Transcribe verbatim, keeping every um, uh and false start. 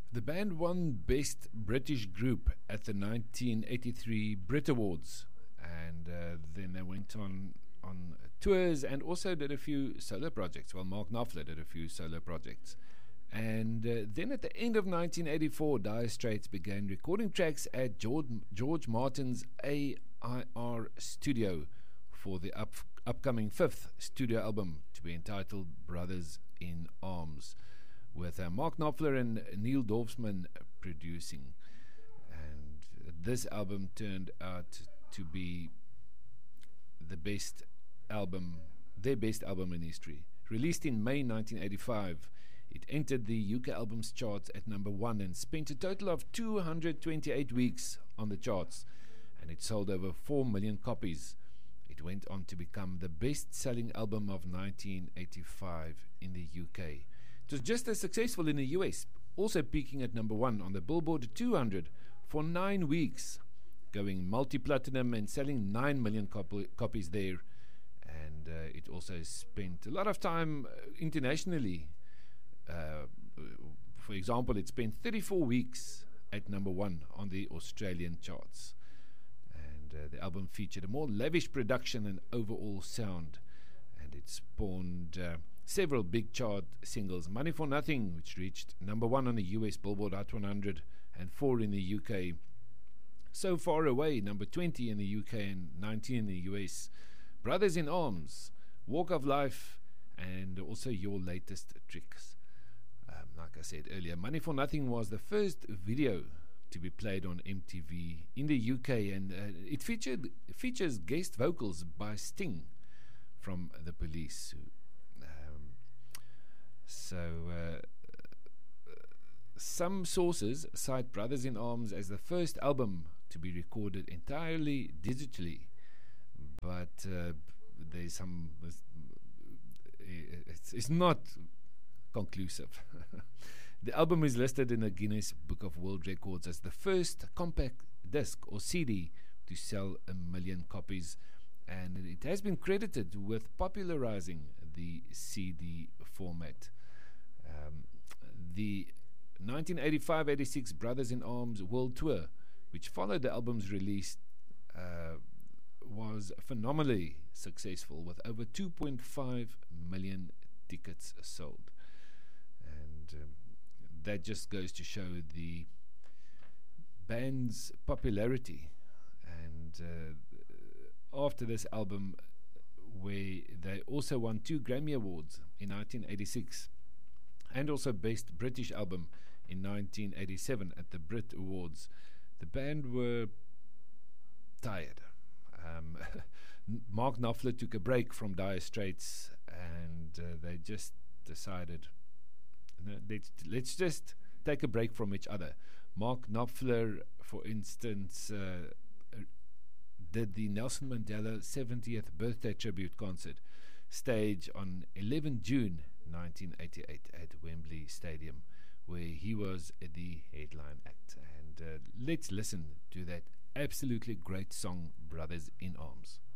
The band won Best British Group at the nineteen eighty-three Brit Awards, and uh, then they went on on tours and also did a few solo projects. Well, Mark Knopfler did a few solo projects. And uh, then at the end of nineteen eighty-four, Dire Straits began recording tracks at George, George Martin's A I R studio for the up, upcoming fifth studio album to be entitled Brothers in Arms, with uh, Mark Knopfler and Neil Dorfman producing. And this album turned out to be the best album, their best album in history. Released in May nineteen eighty-five, it entered the U K albums charts at number one and spent a total of two hundred twenty-eight weeks on the charts, and it sold over four million copies. It went on to become the best-selling album of nineteen eighty-five in the U K. It was just as successful in the U S, also peaking at number one on the Billboard two hundred for nine weeks, going multi-platinum and selling nine million copy- copies there. And uh, it also spent a lot of time uh, internationally. Uh, for example, it spent thirty-four weeks at number one on the Australian charts. And uh, the album featured a more lavish production and overall sound. And it spawned uh, several big chart singles. Money for Nothing, which reached number one on the U S Billboard Hot one hundred and four in the U K. So Far Away, number twenty in the U K and nineteen in the U S. Brothers in Arms, Walk of Life, and also Your Latest Tricks. Um, like I said earlier, Money for Nothing was the first video to be played on M T V in the U K, and uh, it featured features guest vocals by Sting from The Police. Um, so uh, some sources cite Brothers in Arms as the first album to be recorded entirely digitally, but uh, there's some it's, it's not conclusive. The album is listed in the Guinness Book of World Records as the first compact disc or C D to sell a million copies, and it has been credited with popularizing the C D format. Um, the nineteen eighty-five eighty-six Brothers in Arms World Tour, which followed the album's release, uh, was phenomenally successful, with over two point five million tickets sold. And um, that just goes to show the band's popularity. And uh, after this album, where they also won two Grammy Awards in nineteen eighty-six and also Best British Album in nineteen eighty-seven at the Brit Awards, the band were tired. Um, Mark Knopfler took a break from Dire Straits, and uh, they just decided, you know, let's, let's just take a break from each other. Mark Knopfler, for instance, uh, did the Nelson Mandela seventieth birthday tribute concert stage on eleventh of June nineteen eighty-eight at Wembley Stadium, where he was the headline act. And uh, let's listen to that absolutely great song, Brothers in Arms.